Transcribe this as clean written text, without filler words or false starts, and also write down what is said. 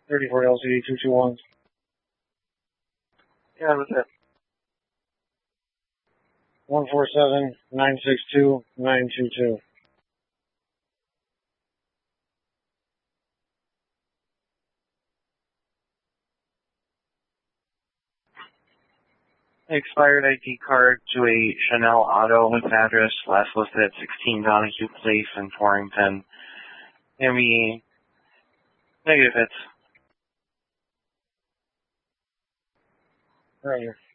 34 LCD 221. Yeah, what's that? 147-962-922. Expired ID card to a Chanel Auto with address last listed at 16 Donahue Place in Torrington. ME negative hits. Roger.